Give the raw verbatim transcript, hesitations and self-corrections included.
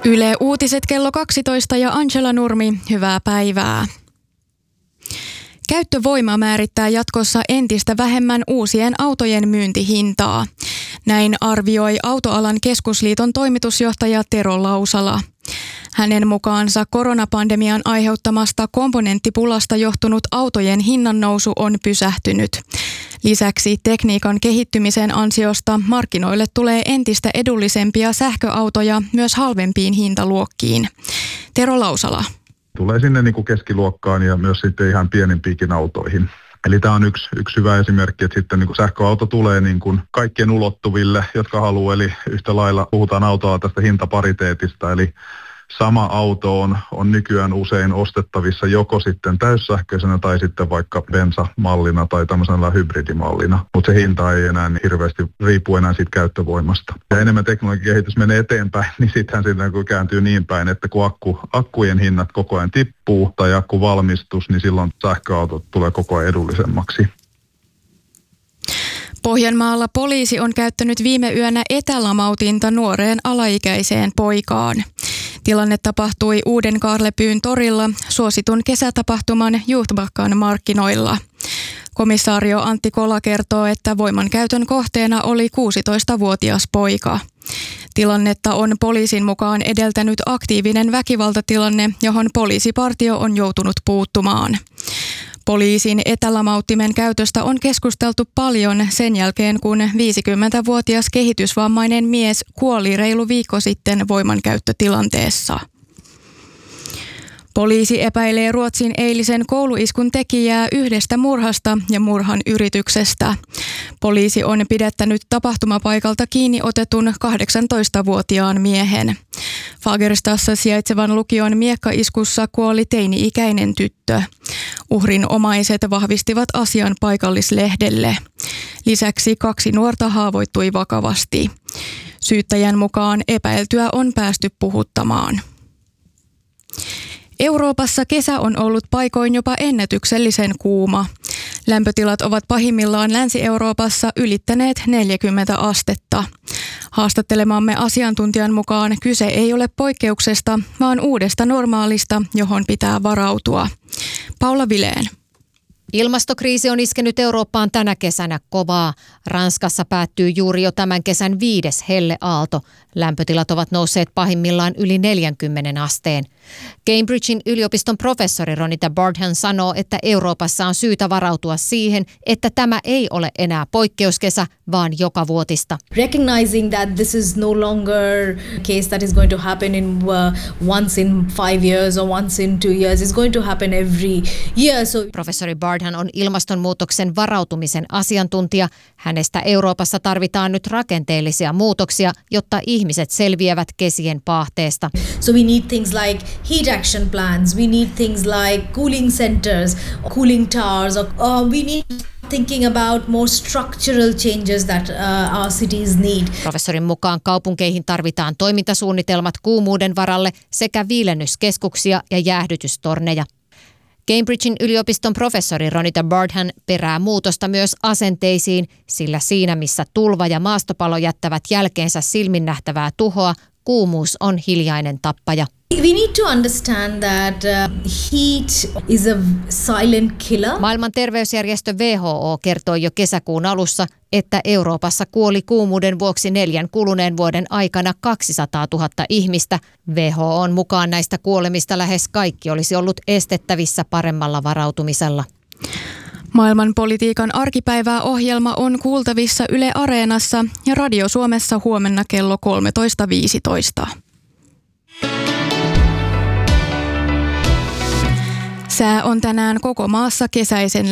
Yle Uutiset kello kaksitoista ja Angela Nurmi, hyvää päivää. Käyttövoima määrittää jatkossa entistä vähemmän uusien autojen myyntihintaa. Näin arvioi Autoalan keskusliiton toimitusjohtaja Tero Lausala. Hänen mukaansa koronapandemian aiheuttamasta komponenttipulasta johtunut autojen hinnannousu on pysähtynyt. Lisäksi tekniikan kehittymisen ansiosta markkinoille tulee entistä edullisempia sähköautoja myös halvempiin hintaluokkiin. Tero Lausala. Tulee sinne niin kuin keskiluokkaan ja myös sitten ihan pienimpiinkin autoihin. Eli tämä on yksi, yksi hyvä esimerkki, että sitten niin kuin sähköauto tulee niin kuin kaikkien ulottuville, jotka haluaa. Eli yhtä lailla puhutaan autoa tästä hintapariteetista, eli sama auto on, on nykyään usein ostettavissa joko sitten täyssähköisenä tai sitten vaikka bensamallina tai tämmöisellä hybridimallina. Mutta se hinta ei enää niin hirveästi riipu enää siitä käyttövoimasta. Ja enemmän teknologian kehitys menee eteenpäin, niin sittenhän sitten kun kääntyy niin päin, että kun akku, akkujen hinnat koko ajan tippuu tai akkuvalmistus, niin silloin sähköautot tulee koko ajan edullisemmaksi. Pohjanmaalla poliisi on käyttänyt viime yönä etälamautinta nuoreen alaikäiseen poikaan. Tilanne tapahtui Uuden-Kaarlepyyn torilla suositun kesätapahtuman Youthbackan markkinoilla. Komissaario Antti Kola kertoo, että voimankäytön kohteena oli kuusitoistavuotias poika. Tilannetta on poliisin mukaan edeltänyt aktiivinen väkivaltatilanne, johon poliisipartio on joutunut puuttumaan. Poliisin etälamauttimen käytöstä on keskusteltu paljon sen jälkeen, kun viisikymmentävuotias kehitysvammainen mies kuoli reilu viikko sitten voimankäyttötilanteessa. Poliisi epäilee Ruotsin eilisen kouluiskun tekijää yhdestä murhasta ja murhan yrityksestä. Poliisi on pidättänyt tapahtumapaikalta kiinni otetun kahdeksantoistavuotiaan miehen. Fagerstassa sijaitsevan lukion miekkaiskussa kuoli teini-ikäinen tyttö. Uhrin omaiset vahvistivat asian paikallislehdelle. Lisäksi kaksi nuorta haavoittui vakavasti. Syyttäjän mukaan epäiltyä on päästy puhuttamaan. Euroopassa kesä on ollut paikoin jopa ennätyksellisen kuuma. Lämpötilat ovat pahimmillaan Länsi-Euroopassa ylittäneet neljäkymmentä astetta. Haastattelemamme asiantuntijan mukaan kyse ei ole poikkeuksesta, vaan uudesta normaalista, johon pitää varautua. Paula Vileen. Ilmastokriisi on iskenyt Eurooppaan tänä kesänä kovaa. Ranskassa päättyy juuri jo tämän kesän viides helleaalto. Lämpötilat ovat nousseet pahimmillaan yli neljänkymmenen asteen. Cambridgein yliopiston professori Ronita Bardhan sanoo, että Euroopassa on syytä varautua siihen, että tämä ei ole enää poikkeuskesä, vaan jokavuotista. Recognizing that this is no longer a case that is going to happen in uh, once in five years or once in two years, it's going to happen every year. So professori Bardhan on ilmastonmuutoksen varautumisen asiantuntija. Hänestä Euroopassa tarvitaan nyt rakenteellisia muutoksia, jotta ihmiset selviävät kesien paahteesta. So we need things like heat action plans, we need things like cooling centers, cooling towers, or uh, we need thinking about more structural changes that uh, our cities need. Professorin mukaan kaupunkeihin tarvitaan toimintasuunnitelmat kuumuuden varalle sekä viilennyskeskuksia ja jäähdytystorneja. Cambridgein yliopiston professori Ronita Bardhan perää muutosta myös asenteisiin, sillä siinä missä tulva ja maastopalo jättävät jälkeensä silminnähtävää tuhoa, kuumuus on hiljainen tappaja. We need to understand that uh, heat is a silent killer. Maailman terveysjärjestö W H O kertoi jo kesäkuun alussa, että Euroopassa kuoli kuumuuden vuoksi neljän kuluneen vuoden aikana kaksisataatuhatta ihmistä. W H O:n mukaan näistä kuolemista lähes kaikki olisi ollut estettävissä paremmalla varautumisella. Maailmanpolitiikan arkipäivää ohjelma on kuultavissa Yle Areenassa ja Radio Suomessa huomenna kello kolmetoista viisitoista. Sää on tänään koko maassa kesäisen